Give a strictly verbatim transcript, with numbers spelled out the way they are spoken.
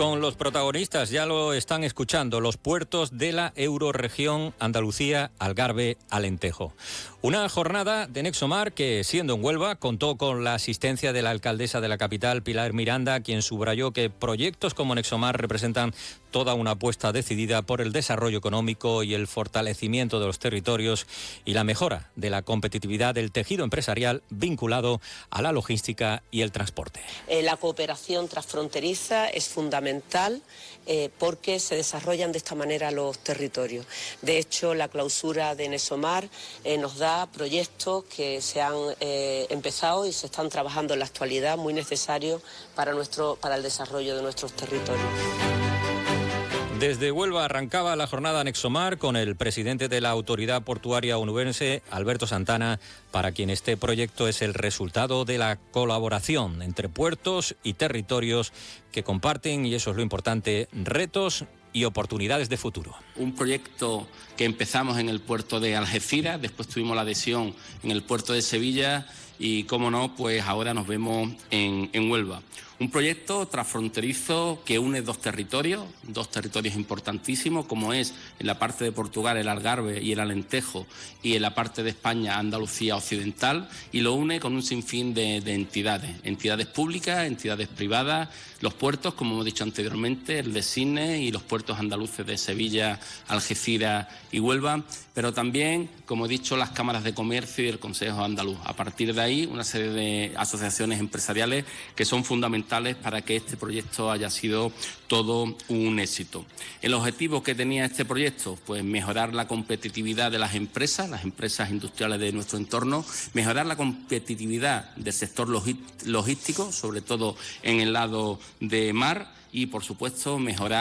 Con los protagonistas, ya lo están escuchando, los puertos de la eurorregión Andalucía, Algarve, Alentejo. Una jornada de Nexomar que, siendo en Huelva, contó con la asistencia de la alcaldesa de la capital, Pilar Miranda, quien subrayó que proyectos como Nexomar representan toda una apuesta decidida por el desarrollo económico y el fortalecimiento de los territorios y la mejora de la competitividad del tejido empresarial vinculado a la logística y el transporte. Eh, la cooperación transfronteriza es fundamental eh, porque se desarrollan de esta manera los territorios. De hecho, la clausura de Nexomar eh, nos da proyectos que se han eh, empezado y se están trabajando en la actualidad, muy necesarios para, nuestro, para el desarrollo de nuestros territorios. Desde Huelva arrancaba la jornada Nexomar con el presidente de la Autoridad Portuaria Onubense, Alberto Santana, para quien este proyecto es el resultado de la colaboración entre puertos y territorios que comparten, y eso es lo importante, retos y oportunidades de futuro. Un proyecto que empezamos en el puerto de Algeciras, después tuvimos la adhesión en el puerto de Sevilla y, cómo no, pues ahora nos vemos en, en Huelva. Un proyecto transfronterizo que une dos territorios, dos territorios importantísimos, como es en la parte de Portugal el Algarve y el Alentejo, y en la parte de España Andalucía Occidental, y lo une con un sinfín de, de entidades, entidades públicas, entidades privadas, los puertos, como hemos dicho anteriormente, el de Sines y los puertos andaluces de Sevilla, Algeciras y Huelva, pero también, como he dicho, las cámaras de comercio y el Consejo Andaluz. A partir de ahí, una serie de asociaciones empresariales que son fundamentales para que este proyecto haya sido todo un éxito. El objetivo que tenía este proyecto, pues mejorar la competitividad de las empresas, las empresas industriales de nuestro entorno, mejorar la competitividad del sector logístico, sobre todo en el lado de mar, y por supuesto mejorar